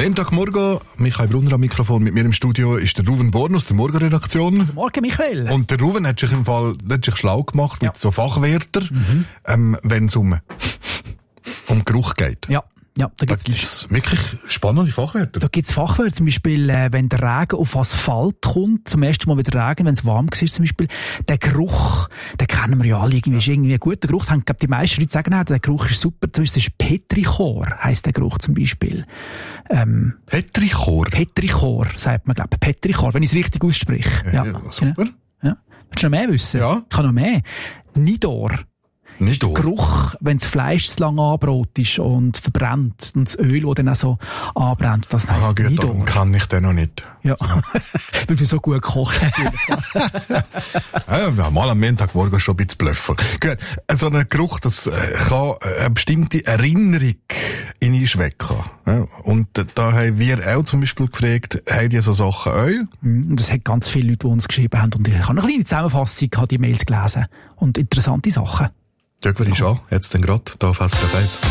Montagmorgen, Michael Brunner am Mikrofon. Mit mir im Studio ist der Ruven Born aus der Morgenredaktion. Guten Morgen, Michael. Und der Ruven hat sich schlau gemacht mit so Fachwörtern, wenn es um Geruch geht. Ja, da gibt's wirklich spannende Fachwörter. Da gibt's Fachwörter, zum Beispiel, wenn der Regen auf Asphalt kommt, zum ersten Mal wieder Regen, wenn es warm war, zum Beispiel, der Geruch, den kennen wir ja alle, ist irgendwie ein guter Geruch. Ich glaube, die meisten Leute sagen auch, der Geruch ist super. Das ist Petrichor, heisst der Geruch zum Beispiel. Petrichor? Petrichor, sagt man, glaube ich. Petrichor, wenn ich es richtig ausspreche. Ja, super. Genau. Ja. Willst du noch mehr wissen? Ja. Ich kann noch mehr. Nidor. Nicht der Geruch, wenn das Fleisch zu lange angebraten ist und verbrennt und das Öl, das dann auch so anbrennt, das heisst Nidor. Darum kann ich den noch nicht. Ja, weil du so gut kochst. Ja, mal am Montagmorgen schon ein bisschen blöffen. Gut, so ein Geruch, das kann eine bestimmte Erinnerung in uns wecken. Ja, und da haben wir auch zum Beispiel gefragt, haben die so Sachen auch? Und es hat ganz viele Leute, die uns geschrieben haben. Und ich habe eine kleine Zusammenfassung, habe die Mails gelesen. Und interessante Sachen. Schauen wir uns an, jetzt dann gerade, da auf SRF 1.